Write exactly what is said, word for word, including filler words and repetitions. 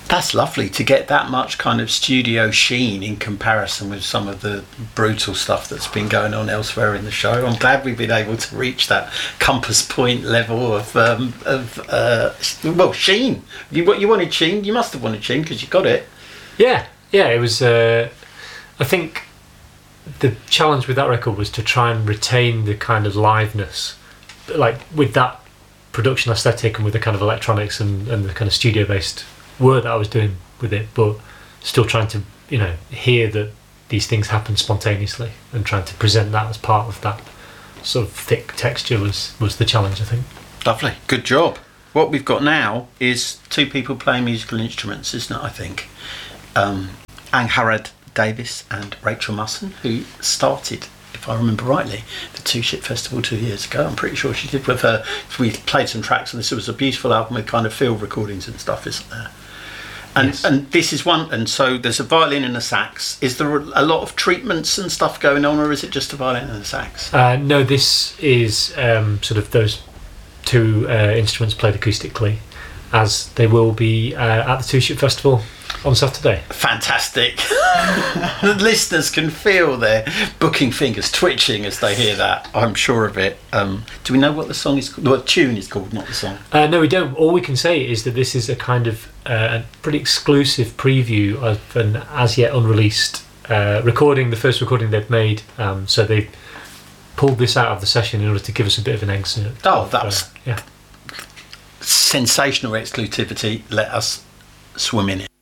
That's lovely to get that much kind of studio sheen in comparison with some of the brutal stuff that's been going on elsewhere in the show. I'm glad we've been able to reach that compass point level of um, of uh, well sheen. You what you wanted sheen? You must have wanted sheen because you got it. Yeah, yeah. It was. Uh, I think the challenge with that record was to try and retain the kind of liveness, like with that production aesthetic and with the kind of electronics and, and the kind of studio based work that I was doing with it, but still trying to, you know, hear that these things happen spontaneously and trying to present that as part of that sort of thick texture was, was the challenge, I think. Lovely, good job. What we've got now is two people playing musical instruments, isn't it, I think? Um, Angharad Davis and Rachel Musson, who started, if I remember rightly, the Two Ship Festival two years ago. I'm pretty sure she did with her. We played some tracks, and this was a beautiful album with kind of field recordings and stuff, isn't there? And yes. and this is one, and so there's a violin and a sax. Is there a lot of treatments and stuff going on, or is it just a violin and a sax? Uh, no, this is um, sort of those two uh, instruments played acoustically, as they will be uh, at the Two Ship Festival on Saturday. Fantastic. The listeners can feel their booking fingers twitching as they hear that. I'm sure of it. Um, do we know what the song is called? What the tune is called, not the song? Uh, no, we don't. All we can say is that this is a kind of uh, a pretty exclusive preview of an as yet unreleased uh, recording, the first recording they've made. Um, so they pulled this out of the session in order to give us a bit of an excerpt. Oh, of, that was uh, yeah. sensational exclusivity. Let us swim in it.